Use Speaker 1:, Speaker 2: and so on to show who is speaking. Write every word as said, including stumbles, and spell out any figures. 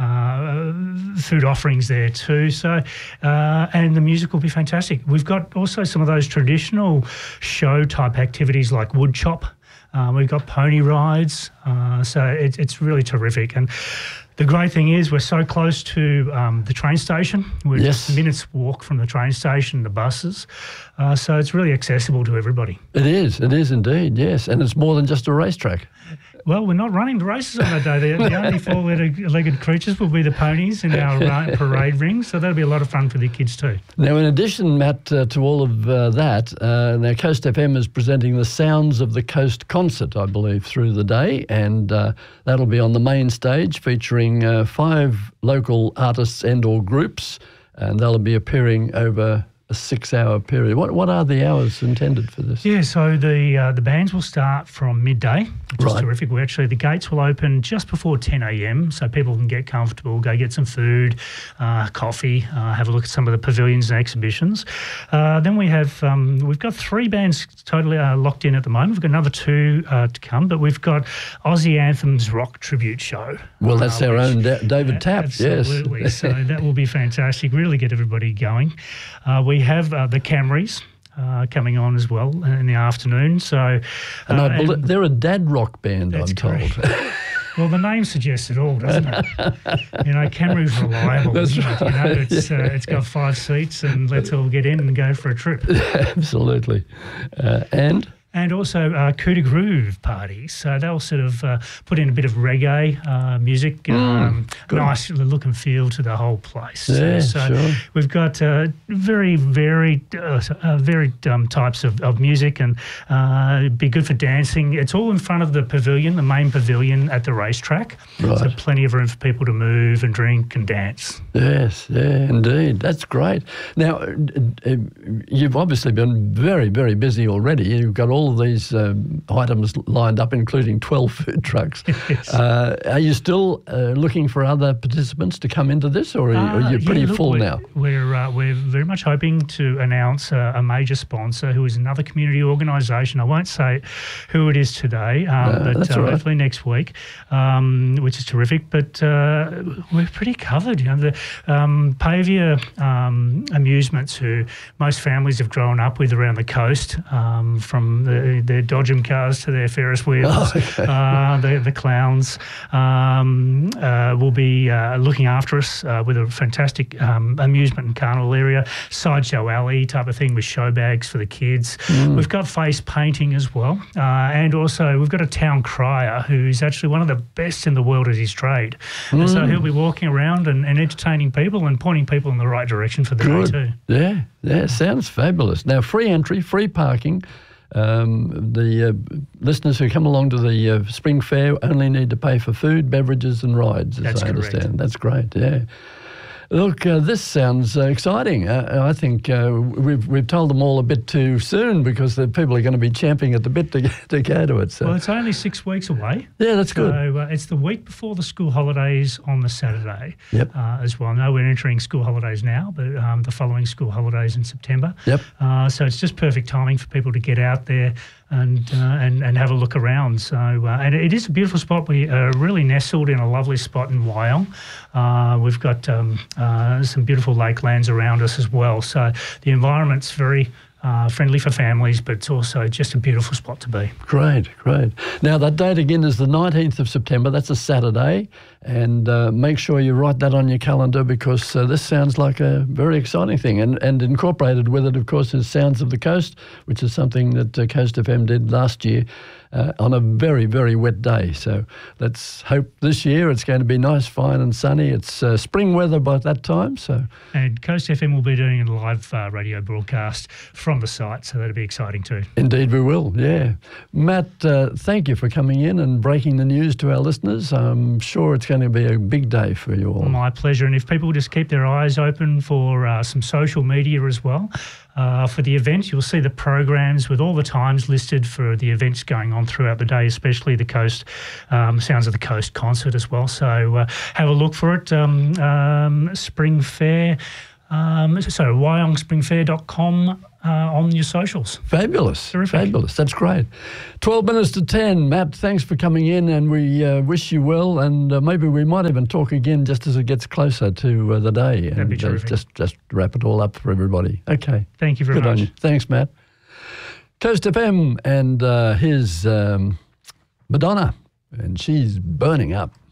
Speaker 1: uh, food offerings there too. So, uh, and the music will be fantastic. We've got also some of those traditional show type activities like wood chop. Uh, we've got pony rides. Uh, so it, it's really terrific. And the great thing is we're so close to um, the train station. We're
Speaker 2: Yes.
Speaker 1: just minutes walk from the train station, the buses. Uh, so it's really accessible to everybody.
Speaker 2: It is, it is indeed, yes. And it's more than just a racetrack.
Speaker 1: Well, we're not running the races on that day. The, the only four-legged creatures will be the ponies in our uh, parade ring, so that'll be a lot of fun for the kids too.
Speaker 2: Now, in addition, Matt, uh, to all of uh, that, uh, now Coast F M is presenting the Sounds of the Coast concert, I believe, through the day, and uh, that'll be on the main stage featuring uh, five local artists and or groups, and they'll be appearing over a six-hour period. What what are the hours intended for this?
Speaker 1: Yeah, so the uh, the bands will start from midday, which
Speaker 2: Right.
Speaker 1: is terrific. We actually, the gates will open just before ten a.m, so people can get comfortable, go get some food, uh, coffee, uh, have a look at some of the pavilions and exhibitions. Uh, then we have, um, we've got three bands totally uh, locked in at the moment. We've got another two uh, to come, but we've got Aussie Anthems Rock Tribute Show.
Speaker 2: Well, that's
Speaker 1: uh,
Speaker 2: our
Speaker 1: which-
Speaker 2: own Da- David Tapp,
Speaker 1: Absolutely.
Speaker 2: yes.
Speaker 1: So that will be fantastic. Really get everybody going. Uh, we have uh, the Camrys uh, coming on as well in the afternoon. So, uh,
Speaker 2: And I bel-
Speaker 1: and-
Speaker 2: they're a dad rock band,
Speaker 1: That's
Speaker 2: I'm told.
Speaker 1: correct. Well, the name suggests it all, doesn't it? You know, Camry's reliable.
Speaker 2: That's
Speaker 1: isn't it? You know,
Speaker 2: right,
Speaker 1: it's uh, it's got five seats, and let's all get in and go for a trip.
Speaker 2: Absolutely. Uh, and?
Speaker 1: And also uh, Coup de Groove parties. So they'll sort of uh, put in a bit of reggae uh, music, um,
Speaker 2: good.
Speaker 1: nice look and feel to the whole place.
Speaker 2: Yeah,
Speaker 1: so
Speaker 2: sure.
Speaker 1: we've got uh, very varied, uh, uh, varied um, types of, of music, and uh, it'd be good for dancing. It's all in front of the pavilion, the main pavilion at the racetrack.
Speaker 2: Right.
Speaker 1: So plenty of room for people to move and drink and dance.
Speaker 2: Yes, yeah, indeed. That's great. Now, uh, uh, you've obviously been very, very busy already. You've got all of these um, items lined up, including twelve food trucks.
Speaker 1: Yes.
Speaker 2: Uh, are you still uh, looking for other participants to come into this, or are,
Speaker 1: Uh,
Speaker 2: are you pretty
Speaker 1: yeah, look,
Speaker 2: full
Speaker 1: we're,
Speaker 2: now?
Speaker 1: We're uh, we're very much hoping to announce uh, a major sponsor who is another community organisation. I won't say who it is today, um,
Speaker 2: No,
Speaker 1: but
Speaker 2: that's
Speaker 1: uh,
Speaker 2: all right.
Speaker 1: hopefully next week, um, which is terrific. But uh, we're pretty covered. You know, the um, Pavia um, Amusements, who most families have grown up with around the coast, um, from the, their Dodgem cars to their Ferris wheels,
Speaker 2: Oh, okay.
Speaker 1: uh, the, the clowns, um, uh, will be uh, looking after us uh, with a fantastic um, amusement and carnival area, sideshow alley type of thing with show bags for the kids.
Speaker 2: Mm.
Speaker 1: We've got face painting as well, uh, and also we've got a town crier who's actually one of the best in the world at his trade. And so he'll be walking around and, and entertaining people and pointing people in the right direction for the
Speaker 2: Good.
Speaker 1: day too.
Speaker 2: Yeah, yeah, sounds fabulous. Now, free entry, free parking. Um, the uh, listeners who come along to the uh, Spring Fair only need to pay for food, beverages and rides, as
Speaker 1: That's
Speaker 2: I
Speaker 1: correct.
Speaker 2: understand. That's great, yeah. Look, uh, this sounds uh, exciting. Uh, I think uh, we've we've told them all a bit too soon, because the people are going to be champing at the bit to, get- to go to it. So.
Speaker 1: Well, it's only six weeks away.
Speaker 2: Yeah, that's good.
Speaker 1: So uh, it's the week before the school holidays on the Saturday.
Speaker 2: Yep.
Speaker 1: Uh, as well. I know we're entering school holidays now, but um, the following school holidays in September.
Speaker 2: Yep.
Speaker 1: Uh, so it's just perfect timing for people to get out there and uh, and and have a look around. So uh, and it is a beautiful spot. We are really nestled in a lovely spot in Wyong. Uh, we've got um, uh, some beautiful lakelands around us as well. So the environment's very Uh, friendly for families, but it's also just a beautiful spot to be.
Speaker 2: Great, great. Now, that date again is the nineteenth of September. That's a Saturday. And uh, make sure you write that on your calendar, because uh, this sounds like a very exciting thing. And, and incorporated with it, of course, is Sounds of the Coast, which is something that uh, Coast F M did last year uh, on a very, very wet day. So let's hope this year it's going to be nice, fine and sunny. It's uh, spring weather by that time. So
Speaker 1: And Coast F M will be doing a live uh, radio broadcast from the site, so that'll be exciting too.
Speaker 2: indeed we will, yeah. Matt, uh, thank you for coming in and breaking the news to our listeners. I'm sure it's going to be a big day for you all.
Speaker 1: My pleasure. And if people just keep their eyes open for uh, some social media as well, uh, for the event, you'll see the programs with all the times listed for the events going on throughout the day, especially the Coast um, Sounds of the Coast concert as well. So uh, have a look for it. Um, um, Spring Fair. Um, so wyong spring fair dot com uh, on your socials.
Speaker 2: Fabulous.
Speaker 1: Terrific.
Speaker 2: Fabulous. That's great. twelve minutes to ten. Matt, thanks for coming in, and we uh, wish you well, and uh, maybe we might even talk again just as it gets closer to uh, the day.
Speaker 1: That'd
Speaker 2: and
Speaker 1: be terrific.
Speaker 2: Uh, just, just wrap it all up for everybody. Okay.
Speaker 1: Thank you very
Speaker 2: Good
Speaker 1: much.
Speaker 2: on you. Thanks, Matt. Coast F M and uh, his um, Madonna, and she's burning up.